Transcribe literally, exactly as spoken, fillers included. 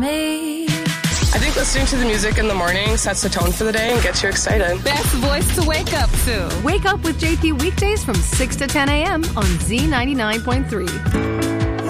me. I think listening to the music in the morning sets the tone for the day and gets you excited. Best voice to wake up to. Wake up with J P weekdays from six to ten a.m. on Z ninety-nine point three.